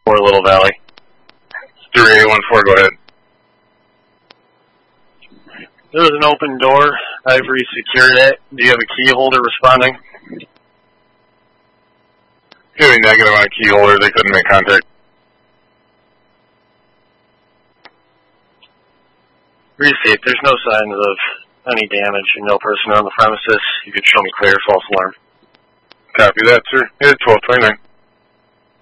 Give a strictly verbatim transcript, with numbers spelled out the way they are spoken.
four Little Valley. three eight one four, go ahead. There was an open door. Ivory secured it. Do you have a key holder responding? Giving negative on a key holder, they couldn't make contact. Receipt, there's no signs of any damage and no person on the premises. You could show me clear false alarm. Copy that, sir. It's twelve twenty-nine.